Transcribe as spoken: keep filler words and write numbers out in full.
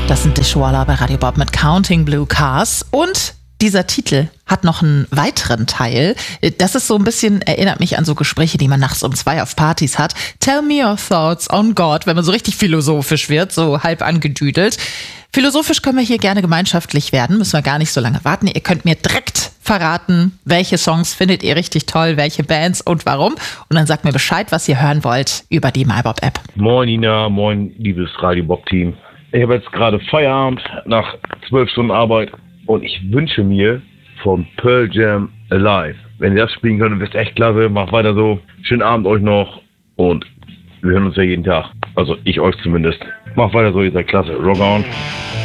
Das sind Dishwalla bei Radio Bob mit Counting Blue Cars. Und dieser Titel hat noch einen weiteren Teil. Das ist so ein bisschen, erinnert mich an so Gespräche, die man nachts um zwei auf Partys hat. Tell me your thoughts on God, wenn man so richtig philosophisch wird, so halb angedüdelt. Philosophisch können wir hier gerne gemeinschaftlich werden, müssen wir gar nicht so lange warten. Ihr könnt mir direkt verraten, welche Songs findet ihr richtig toll, welche Bands und warum. Und dann sagt mir Bescheid, was ihr hören wollt über die MyBob-App. Moin Nina, moin liebes Radio Bob-Team. Ich habe jetzt gerade Feierabend nach zwölf Stunden Arbeit und ich wünsche mir von Pearl Jam Alive. Wenn ihr das spielen könnt, wisst echt klasse, macht weiter so. Schönen Abend euch noch und wir hören uns ja jeden Tag. Also ich euch zumindest. Macht weiter so, ihr seid klasse. Rock on.